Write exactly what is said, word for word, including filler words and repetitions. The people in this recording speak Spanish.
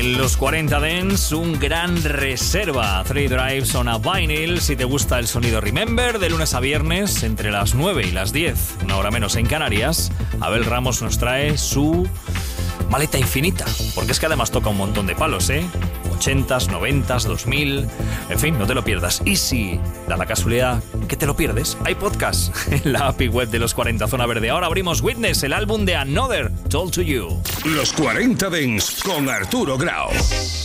En los cuarenta Dance, un gran reserva. Three Drives on a Vinyl. Si te gusta el sonido Remember, de lunes a viernes, entre las nueve y las diez, una hora menos en Canarias, Abel Ramos nos trae su maleta infinita. Porque es que además toca un montón de palos, ¿eh? ochentas, noventas, dos mil... En fin, no te lo pierdas. Y si da la casualidad que te lo pierdes, hay podcast en la A P I web de los cuarenta Zona Verde. Ahora abrimos Witness, el álbum de Another Told to You. Los cuarenta Dance con Arturo Grau.